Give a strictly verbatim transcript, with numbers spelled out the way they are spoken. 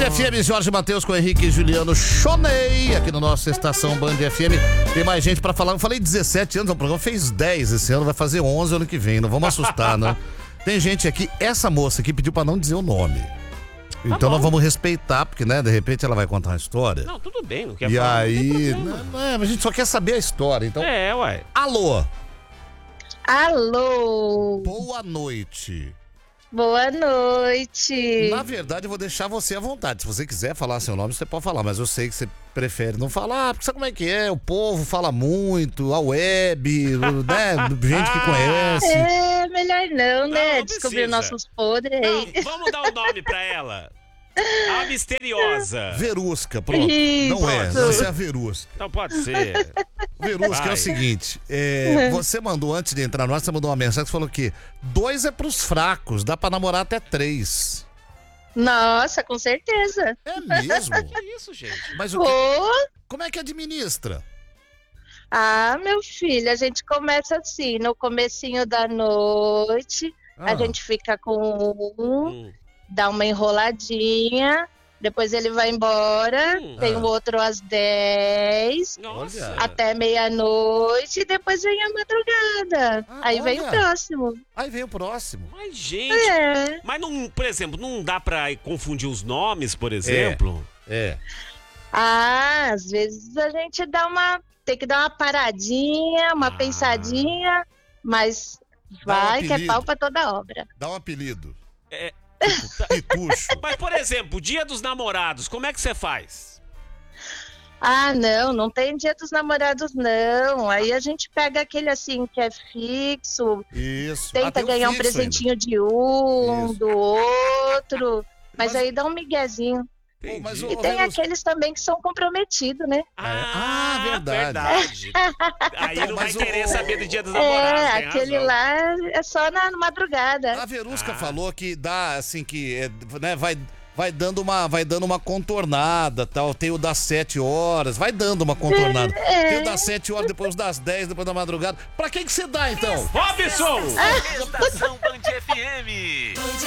F M, Jorge Matheus com Henrique e Juliano Chonei, aqui no nosso Estação Band F M. Tem mais gente pra falar. Eu falei dezessete anos, o programa fez dez esse ano, vai fazer onze ano que vem. Não vamos assustar, né? Tem gente aqui, essa moça aqui pediu pra não dizer o nome. Então tá nós vamos respeitar, porque, né, de repente ela vai contar uma história. Não, tudo bem, não quer e falar. E aí, não, não é, a gente só quer saber a história, então. É, ué. Alô. Alô. Boa noite. Boa noite. Na verdade, eu vou deixar você à vontade. Se você quiser falar seu nome, você pode falar, mas eu sei que você prefere não falar, porque sabe como é que é? O povo fala muito, a web, né? Gente que conhece. É, melhor não, né? Não, Descobrir precisa. nossos podres aí. Não, vamos dar o nome pra ela. A misteriosa. Verusca, pronto. Isso. Não é, você é a Verusca. Então pode ser. Verusca, é Vai. o seguinte, é, você mandou, antes de entrar no ar, você mandou uma mensagem que falou que dois é pros fracos, dá pra namorar até três. Nossa, com certeza. É mesmo? Que isso, gente? Mas o que, Ô, como é que administra? ah, meu filho, a gente começa assim, no comecinho da noite, Ah. a gente fica com um, Hum. dá uma enroladinha, depois ele vai embora, Hum. tem Ah. o outro às dez, Nossa. Olha. até meia-noite, e depois vem a madrugada. Ah, Aí vem olha. o próximo. Aí vem o próximo. Mas, gente, É. mas não, por exemplo, não dá pra confundir os nomes, por exemplo? É. Ah, às vezes a gente dá uma. Tem que dar uma paradinha, uma Ah. pensadinha, mas Dá um vai que é apelido. pau pra toda obra. Dá um apelido. É. Pitucho. Mas, por exemplo, dia dos namorados, como é que você faz? Ah, não, não tem dia dos namorados, não. Aí a gente pega aquele assim que é fixo, Isso. Ah, tenta tem o ganhar um fixo presentinho de um, Isso. do outro, mas, Mas- aí dá um miguezinho. Pô, mas Entendi. o- E tem Verusca. aqueles também que são comprometidos, né? Ah, verdade. Aí Então, não vai mas o- querer saber do dia dos namorados, É, tem aquele razão. lá é só na madrugada. A Verusca Ah. falou que dá, assim, que é, né, vai, vai, dando uma, vai dando uma contornada, tal. Tem o das sete horas, vai dando uma contornada. É. Tem o das sete horas, depois das dez, depois da madrugada. Pra quem que você dá, então? Robson! Estação Band F M.